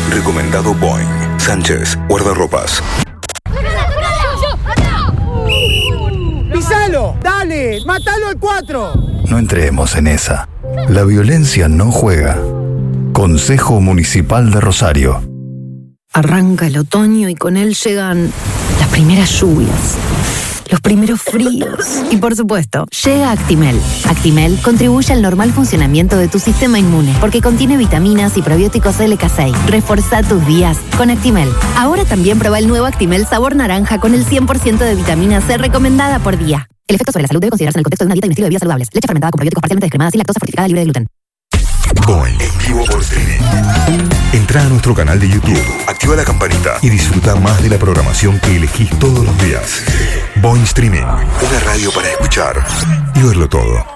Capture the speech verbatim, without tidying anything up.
Recomendado Boeing. Sánchez, guardarropas. ¡Pisalo! ¡Dale! ¡Mátalo al cuatro! No entremos en esa. La violencia no juega. Consejo Municipal de Rosario. Arranca el otoño y con él llegan las primeras lluvias, los primeros fríos y, por supuesto, llega Actimel. Actimel contribuye al normal funcionamiento de tu sistema inmune porque contiene vitaminas y probióticos L K seis. Reforzá tus días con Actimel. Ahora también prueba el nuevo Actimel sabor naranja con el cien por ciento de vitamina C recomendada por día. El efecto sobre la salud debe considerarse en el contexto de una dieta y un estilo de vida saludables. Leche fermentada con probióticos parcialmente descremadas y lactosa fortificada libre de gluten. Boeing en vivo por streaming. Entra a nuestro canal de YouTube, activa la campanita y disfruta más de la programación que elegís todos los días. Boeing Streaming, una radio para escuchar y verlo todo.